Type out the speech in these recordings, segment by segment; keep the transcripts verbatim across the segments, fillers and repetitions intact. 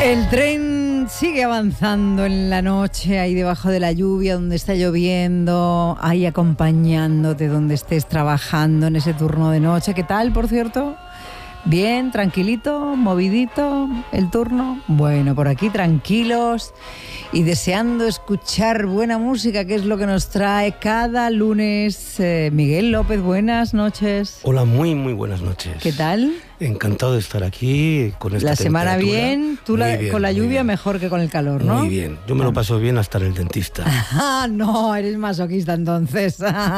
El tren sigue avanzando en la noche, ahí debajo de la lluvia, donde está lloviendo, ahí acompañándote donde estés trabajando en ese turno de noche. ¿Qué tal, por cierto? Bien, tranquilito, movidito el turno. Bueno, por aquí tranquilos y deseando escuchar buena música, que es lo que nos trae cada lunes. Eh, Miguel López, buenas noches. Hola, muy, muy buenas noches. ¿Qué tal? Encantado de estar aquí con esta La semana temperatura. bien, tú la, bien, con la lluvia bien. Mejor que con el calor, ¿no? Muy bien, yo me lo paso bien hasta en el dentista. Ah, no, eres masoquista entonces.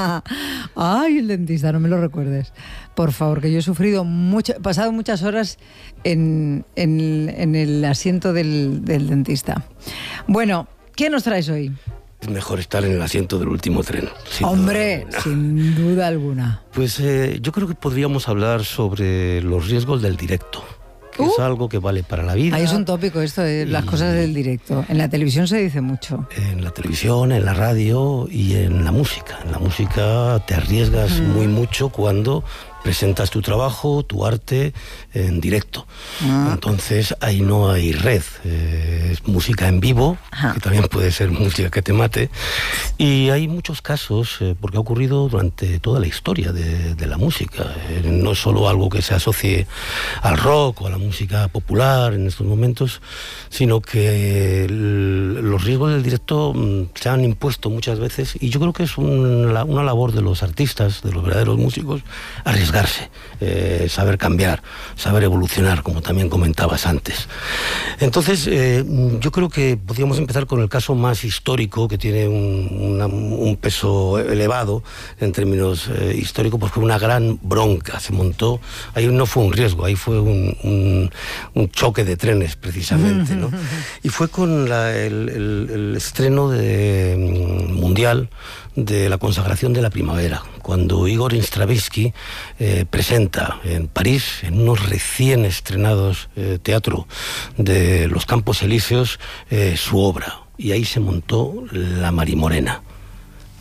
Ay, el dentista, no me lo recuerdes. Por favor, que yo he sufrido mucho, he pasado muchas horas en, en, en el asiento del, del dentista. Bueno, ¿qué nos traes hoy? Es mejor estar en el asiento del último tren. Sin Hombre, duda sin duda alguna. Pues eh, yo creo que podríamos hablar sobre los riesgos del directo, que Uh. es algo que vale para la vida. Ahí es un tópico esto de las Y- cosas del directo. En la televisión se dice mucho. En la televisión, en la radio y en la música. En la música te arriesgas Mm. muy mucho cuando presentas tu trabajo, tu arte en directo. Ah. Entonces ahí no hay red. Eh, es música en vivo, Ajá. que también puede ser música que te mate. Y hay muchos casos, eh, porque ha ocurrido durante toda la historia de, de la música. Eh, no es solo algo que se asocie al rock o a la música popular en estos momentos, sino que el- los riesgos del directo mm, se han impuesto muchas veces, y yo creo que es un- la- una labor de los artistas, de los verdaderos músicos, arriesgarse, eh, saber cambiar, saber evolucionar, como también comentabas antes. Entonces, eh, yo creo que podríamos empezar con el caso más histórico, que tiene un, una- un peso elevado en términos eh, históricos, pues fue una gran bronca, se montó, ahí no fue un riesgo, ahí fue un, un- un choque de trenes, precisamente, ¿no? Y fue con la- el, el- el estreno de, mm, mundial de la consagración de la primavera, cuando Igor Stravinsky eh, presenta en París, en unos recién estrenados eh, teatro de los Campos Elíseos, eh, su obra. Y ahí se montó La Marimorena.